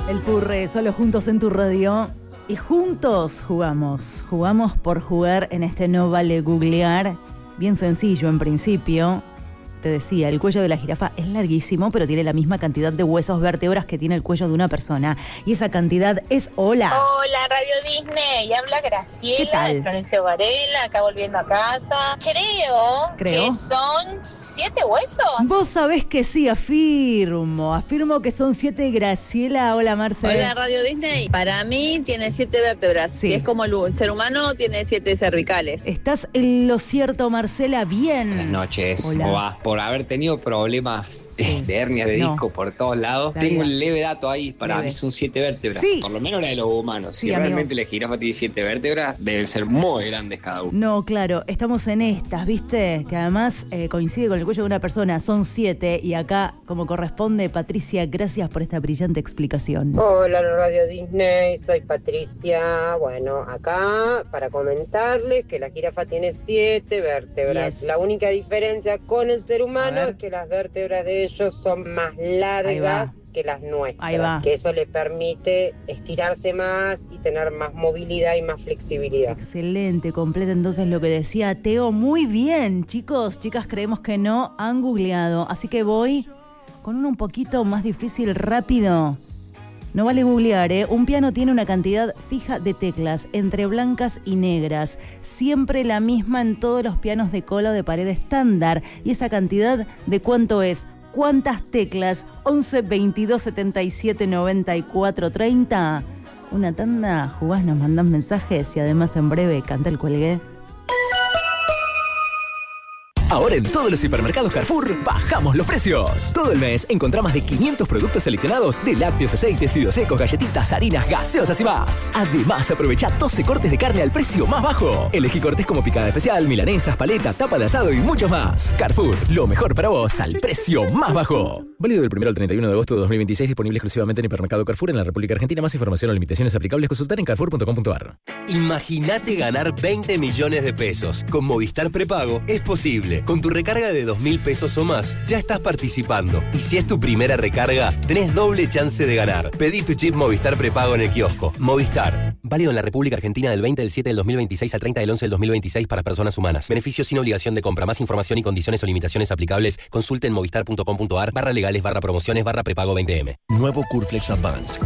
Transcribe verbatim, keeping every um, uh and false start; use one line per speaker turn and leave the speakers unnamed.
El Furre, solo juntos en tu radio. Y juntos jugamos. Jugamos por jugar en este No Vale Googlear. Bien sencillo en principio. Te decía, el cuello de la jirafa es larguísimo, pero tiene la misma cantidad de huesos vértebras que tiene el cuello de una persona. Y esa cantidad es hola.
Hola, Radio Disney. Habla Graciela de Florencio Varela, acá volviendo a casa. Creo,
Creo
que son siete huesos.
Vos sabés que sí, afirmo. Afirmo que son siete, Graciela. Hola, Marcela.
Hola, Radio Disney. Para mí tiene siete vértebras.
Sí.
Si es como el ser humano, tiene siete cervicales.
Estás en lo cierto, Marcela. Bien.
Buenas noches.
Hola.
¿Cómo va? Por haber tenido problemas
Sí.
de hernias de
No.
disco por todos lados,
Dale.
tengo un leve dato ahí. Para
Leve.
mí son siete vértebras.
Sí.
Por lo menos la de los humanos.
Sí,
si
amigo.
realmente la jirafa tiene siete vértebras, deben ser muy grandes cada uno.
No, claro, estamos en estas, ¿viste? Que además eh, coincide con el cuello de una persona, son siete, y acá, como corresponde, Patricia, gracias por esta brillante explicación.
Hola Radio Disney, soy Patricia. Bueno, acá para comentarles que la jirafa tiene siete vértebras.
Yes.
La única diferencia con el ser
A
humano
ver.
es que las vértebras de ellos son más
Ahí
largas
va.
que las nuestras.
Ahí va.
Que eso le permite estirarse más y tener más movilidad y más flexibilidad.
Excelente, completa entonces lo que decía Teo. Muy bien, chicos, chicas, creemos que no han googleado. Así que voy con uno un poquito más difícil, rápido. No vale googlear, ¿eh? Un piano tiene una cantidad fija de teclas, entre blancas y negras. Siempre la misma en todos los pianos de cola o de pared estándar. ¿Y esa cantidad de cuánto es? ¿Cuántas teclas? once, veintidós, setenta y siete, noventa y cuatro, treinta. Una tanda, jugás, nos mandás mensajes y además en breve canta el cuelgue.
Ahora en todos los supermercados Carrefour bajamos los precios. Todo el mes encontrá más de quinientos productos seleccionados de lácteos, aceites, fideos secos, galletitas, harinas, gaseosas y más. Además, aprovecha doce cortes de carne al precio más bajo. Elegí cortes como picada especial, milanesas, paleta, tapa de asado y muchos más. Carrefour, lo mejor para vos al precio más bajo. Válido del primero al treinta y uno de agosto de dos mil veintiséis, disponible exclusivamente en hipermercado Carrefour en la República Argentina. Más información o limitaciones aplicables, consultar en carrefour punto com punto a r.
Imagínate ganar veinte millones de pesos. Con Movistar Prepago es posible. Con tu recarga de dos mil pesos o más, ya estás participando. Y si es tu primera recarga, tenés doble chance de ganar. Pedí tu chip Movistar Prepago en el kiosco. Movistar. Válido en la República Argentina del veinte del siete del dos mil veintiséis al treinta del once del dos mil veintiséis para personas humanas. Beneficios sin obligación de compra. Más información y condiciones o limitaciones aplicables, consulte en movistar punto com punto a r barra legales barra promociones barra prepago veinte eme.
Nuevo Curflex Advance